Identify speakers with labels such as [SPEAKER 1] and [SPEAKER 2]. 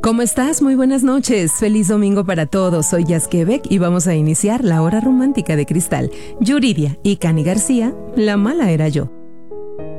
[SPEAKER 1] ¿Cómo estás? Muy buenas noches. Feliz domingo para todos. Soy Jazz Quebec y vamos a iniciar la hora romántica de Cristal, Yuridia y Cani García, La mala era yo.